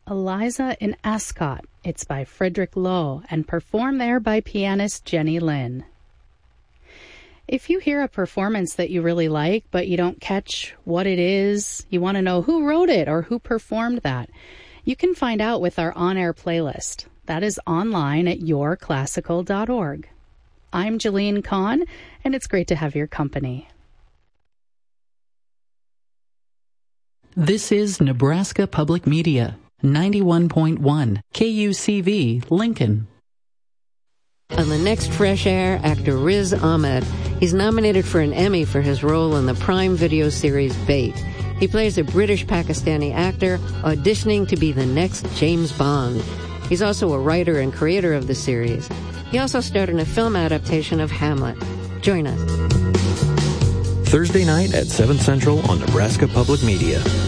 Eliza in Ascot. It's by Frederick Lowe and performed there by pianist Jenny Lynn. If you hear a performance that you really like, but you don't catch what it is, you want to know who wrote it or who performed that, you can find out with our on-air playlist. That is online at yourclassical.org. I'm Jeline Kahn, and it's great to have your company. This is Nebraska Public Media, 91.1 KUCV, Lincoln. On the next Fresh Air, actor Riz Ahmed. He's nominated for an Emmy for his role in the Prime Video series Bait. He plays a British-Pakistani actor auditioning to be the next James Bond. He's also a writer and creator of the series. He also starred in a film adaptation of Hamlet. Join us. Thursday night at 7 Central on Nebraska Public Media.